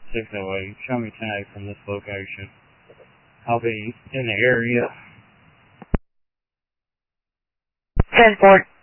608. Show me tag from this location. I'll be in the area. 10-4.